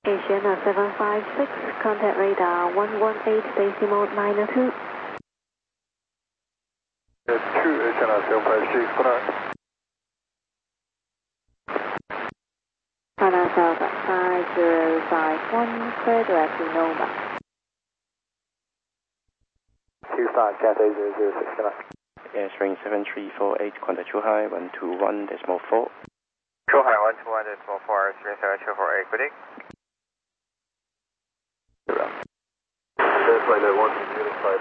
Asiana 756, contact radar 118 decimal minus 2. 2 Asiana 756, good night. China South 5051, clear direct to Noma. 25 Cathay 006, good night. Airstream 7348, contact Zhuhai 121.4. Zhuhai 121.4, Airstream 7248, good day. Flight 105,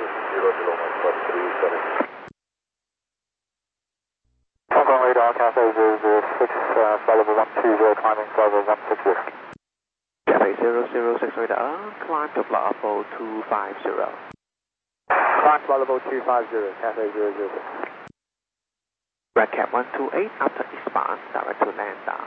0 Hong Kong radar, Cathay 006, flight level 120, climbing flight level 160. Cathay 006 radar, climb to Bravo 250. Climb flight level 250, Cathay 006. Red Cap 128, after expand, direct to Landa.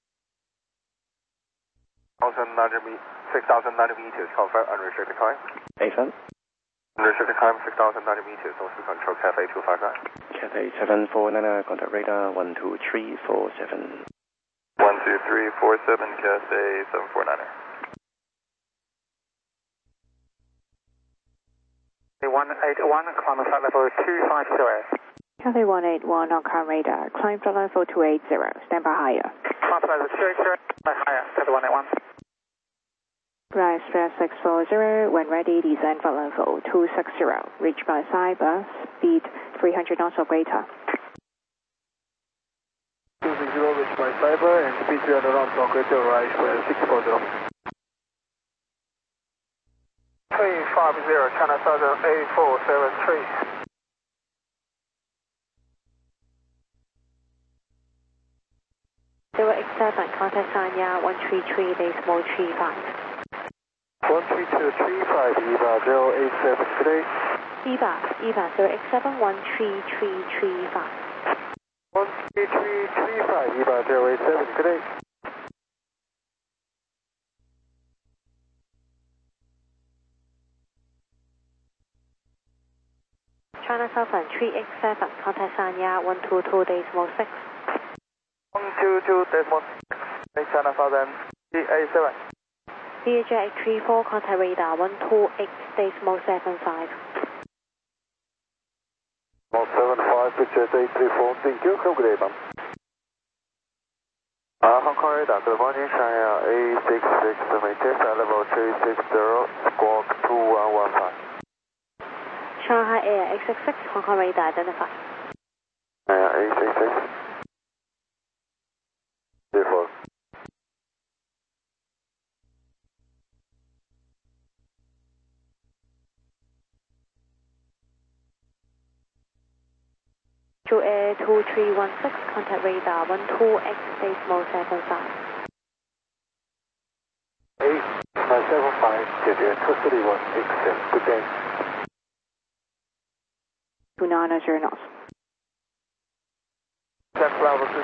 6,900 meters, confirm unrestricted climb. Affirm. Unrestricted climb 6,900 meters, also control Cathay 259. Cathay 749, contact radar 12347. 12347, Cathay 749. 181, climbing flight level 250. Cathay 181 on current radar, climb flight level 280, stand by higher. Climb flight level 280, by higher, Cathay 181. Rise fare 640, when ready, descend flight level 260, reach by Cyber, speed 300 knots or greater. 260, reach by Cyber, and speed 300 knots or greater, rise fare 640. 350, China Southern 8473. Zero X7, contact Sanya 133.35. 13235, EVA 087, good day. EVA 0X7 13335. 13335, EVA 087, good day. China Southern 3X7, contact Sanya 122.6. 122.6, China Southern 387. DHX 34, contact radar 128.75. 175, picture 834, thank you, have a good day, ma'am. Hong Kong radar, good morning, China A66, maintain flight level 360, squawk 2115. Shanghai Air X66, Hong Kong radar identified. A66. 34. To Air 2316, contact radar 12X.75. 8975, get there 231XM, good day. 290 knots. That's level